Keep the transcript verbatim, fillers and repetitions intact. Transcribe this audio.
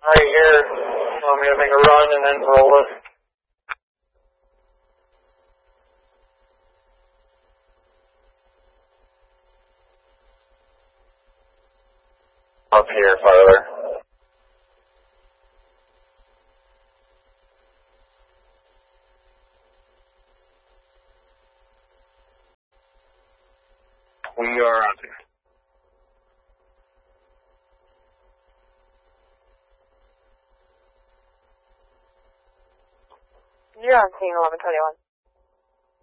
Right here. You want me to make a run and then roll it? Up here farther. We are up here. You're on scene eleven twenty-one.